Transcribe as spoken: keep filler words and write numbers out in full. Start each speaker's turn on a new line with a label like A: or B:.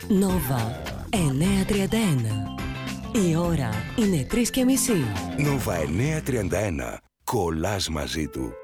A: Νόβα εννιακόσια τριάντα ένα. Η ώρα είναι τρεις και μισή.
B: Νόβα εννιακόσια τριάντα ένα. Κολλάς μαζί του.